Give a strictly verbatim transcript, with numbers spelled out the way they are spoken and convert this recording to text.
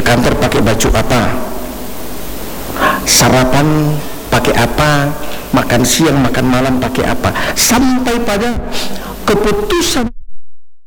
kantor pakai baju apa, sarapan pakai apa, makan siang makan malam pakai apa, sampai pada keputusan